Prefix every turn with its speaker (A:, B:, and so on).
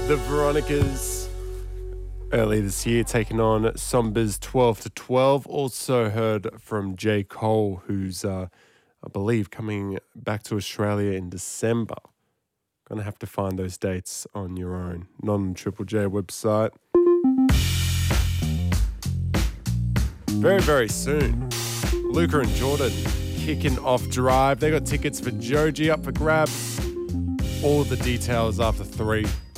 A: The Veronicas early this year taking on Sombers 12 to 12. Also heard from J. Cole, who's, I believe, coming back to Australia in December. Gonna have to find those dates on your own, not on Triple J website. Very, very soon, Luca and Jordan kicking off Drive. They got tickets for Joji up for grabs. All the details after 3.